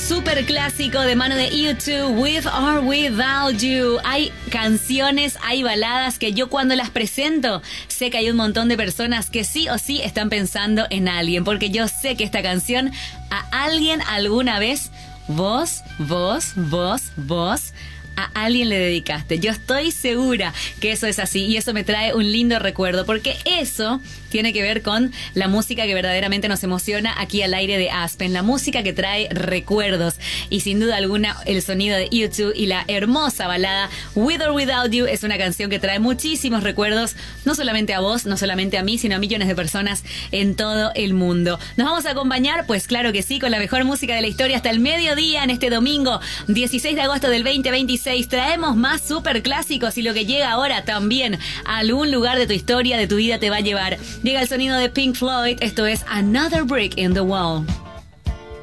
súper clásico de mano de U2, With or Without You. Hay canciones, hay baladas que yo cuando las presento sé que hay un montón de personas que sí o sí están pensando en alguien, porque yo sé que esta canción a alguien alguna vez, vos, a alguien le dedicaste. Yo estoy segura que eso es así y eso me trae un lindo recuerdo, porque eso tiene que ver con la música que verdaderamente nos emociona aquí al aire de Aspen, la música que trae recuerdos, y sin duda alguna el sonido de U2 y la hermosa balada With or Without You es una canción que trae muchísimos recuerdos, no solamente a vos, no solamente a mí, sino a millones de personas en todo el mundo. ¿Nos vamos a acompañar? Pues claro que sí, con la mejor música de la historia hasta el mediodía en este domingo 16 de agosto del 2026. Traemos más super clásicos y lo que llega ahora también a algún lugar de tu historia, de tu vida, te va a llevar. Llega el sonido de Pink Floyd, esto es Another Brick in the Wall.